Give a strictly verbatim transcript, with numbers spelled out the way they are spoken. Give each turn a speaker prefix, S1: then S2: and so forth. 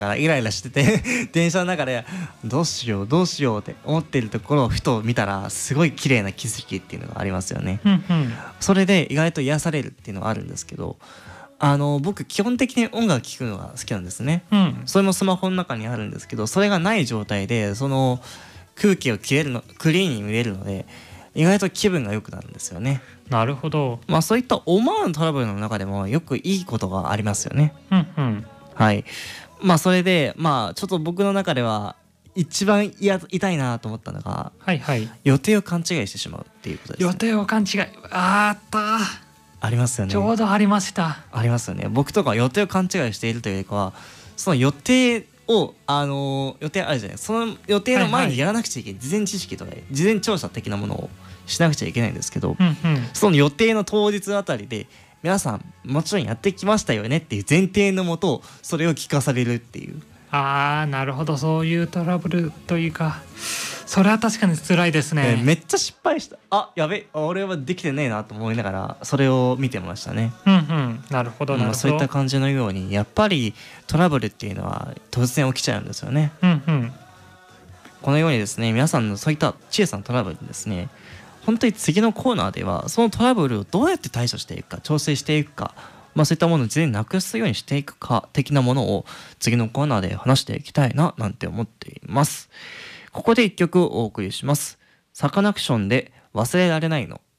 S1: からイライラしてて電車の中でどうしようどうしようって思っているところをふと見たらすごい綺麗な景色っていうのがありますよね。
S2: うんうん、
S1: それで意外と癒されるっていうのがあるんですけど、あの僕基本的に音楽聴くのが好きなんですね、
S2: うん、
S1: それもスマホの中にあるんですけど、それがない状態でその空気を切れるのクリーンに見れるので意外と気分が良くなるんですよね。
S2: なるほど。
S1: まあそういった思わぬトラブルの中でもよくいいことがありますよね。
S2: うんうん、
S1: はい。まあそれでまあちょっと僕の中では一番いや痛いなと思ったのが、
S2: はいはい、
S1: 予定を勘違いしてしまうっていうことですね。
S2: 予定を勘違い、あった
S1: ありますよね。
S2: ちょうどありました。
S1: ありますよね。僕とか予定を勘違いしているというよりかは、その予定をあのー予定あるじゃない、その予定の前にやらなくちゃいけない、はいはい、事前知識とか事前調査的なものをしなくちゃいけないんですけど、
S2: うんうん、
S1: その予定の当日あたりで皆さんもちろんやってきましたよねっていう前提のもとそれを聞かされるっていう。
S2: あーなるほど、そういうトラブルというかそれは確かに辛いですね、
S1: えーめっちゃ失敗した、あやべ俺はできてねえなと思いながらそれを見てましたね。
S2: うんうん、なるほどなるほど、
S1: まあ、そういった感じのようにやっぱりトラブルっていうのは突然起きちゃうんですよね。
S2: うんうん、
S1: このようにですね、皆さんのそういった小さなトラブルにですね、本当に次のコーナーではそのトラブルをどうやって対処していくか、調整していくか、まあ、そういったものを事前になくすようにしていくか的なものを次のコーナーで話していきたいななんて思っています。ここで一曲お送りします。サカナクションで忘れられないの。